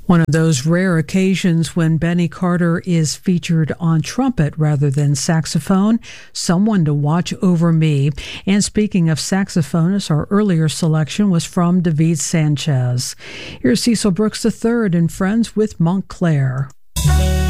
One of those rare occasions when Benny Carter is featured on trumpet rather than saxophone, Someone to Watch Over Me. And speaking of saxophonists, our earlier selection was from David Sanchez. Here's Cecil Brooks III and Friends with Montclair.